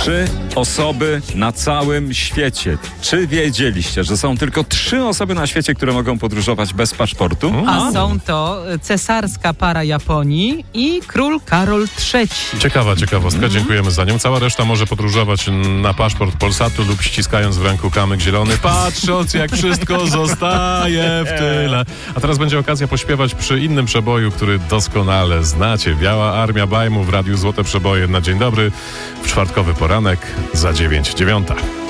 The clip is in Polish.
3 osoby na całym świecie. Czy wiedzieliście, że są tylko 3 osoby na świecie, które mogą podróżować bez paszportu? A są to cesarska para Japonii i król Karol III. Ciekawa ciekawostka, dziękujemy za nią. Cała reszta może podróżować na paszport Polsatu lub ściskając w ręku kamyk zielony, patrząc jak wszystko zostaje w tyle. A teraz będzie okazja pośpiewać przy innym przeboju, który doskonale znacie. Biała Armia Bajmu w Radiu Złote Przeboje na dzień dobry. W czwartkowy poranek za 9:09.